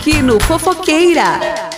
aqui no Fofoqueira.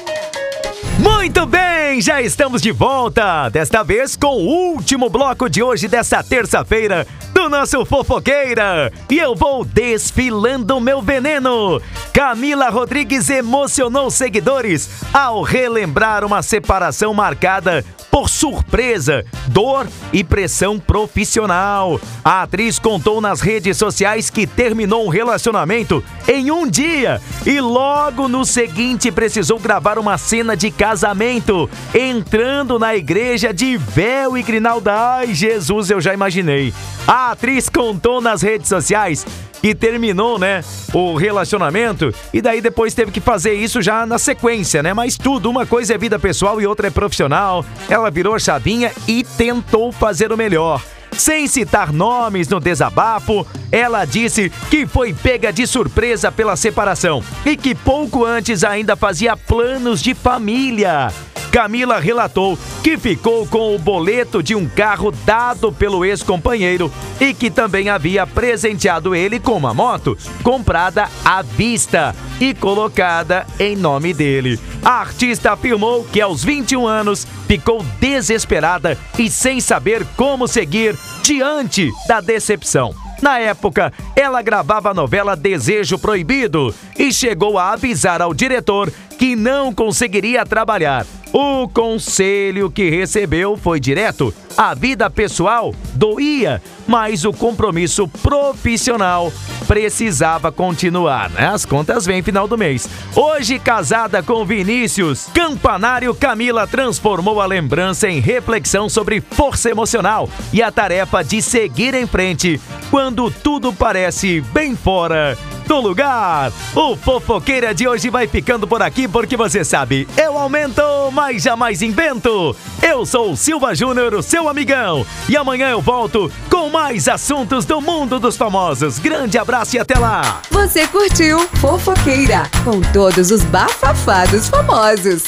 Muito bem, já estamos de volta, desta vez com o último bloco de hoje, dessa terça-feira, do nosso Fofoqueira. E eu vou desfilando meu veneno. Camila Rodrigues emocionou seguidores ao relembrar uma separação marcada por surpresa, dor e pressão profissional. A atriz contou nas redes sociais que terminou um relacionamento em um dia e logo no seguinte precisou gravar uma cena de casamento, entrando na igreja de véu e grinalda. Ai, Jesus, eu já imaginei. A atriz contou nas redes sociais que terminou, o relacionamento e daí depois teve que fazer isso já na sequência, Mas tudo, uma coisa é vida pessoal e outra é profissional. Ela virou chavinha e tentou fazer o melhor. Sem citar nomes no desabafo, ela disse que foi pega de surpresa pela separação e que pouco antes ainda fazia planos de família. Camila relatou que ficou com o boleto de um carro dado pelo ex-companheiro e que também havia presenteado ele com uma moto comprada à vista e colocada em nome dele. A artista afirmou que aos 21 anos ficou desesperada e sem saber como seguir diante da decepção. Na época, ela gravava a novela Desejo Proibido e chegou a avisar ao diretor que não conseguiria trabalhar. O conselho que recebeu foi direto: a vida pessoal doía, mas o compromisso profissional precisava continuar, As contas vêm final do mês. Hoje casada com Vinícius Campanário, Camila transformou a lembrança em reflexão sobre força emocional e a tarefa de seguir em frente quando tudo parece bem fora do lugar. O Fofoqueira de hoje vai ficando por aqui porque você sabe, eu aumento, mas jamais invento. Eu sou o Silva Júnior, o seu amigão, e amanhã eu volto com mais assuntos do mundo dos famosos. Grande abraço e até lá! Você curtiu Fofoqueira com todos os bafafados famosos.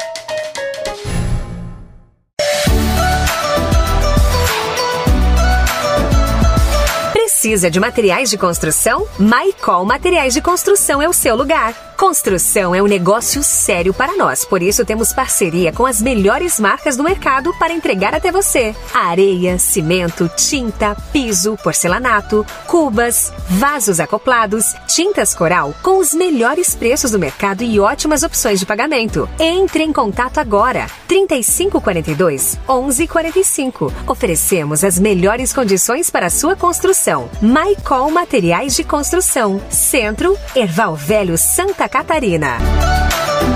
Precisa de materiais de construção? Maicol Materiais de Construção é o seu lugar. Construção é um negócio sério para nós, por isso temos parceria com as melhores marcas do mercado para entregar até você. Areia, cimento, tinta, piso, porcelanato, cubas, vasos acoplados, tintas coral com os melhores preços do mercado e ótimas opções de pagamento. Entre em contato agora, 3542 1145. Oferecemos as melhores condições para a sua construção. Maicol Materiais de Construção, Centro, Erval Velho, Santa Catarina.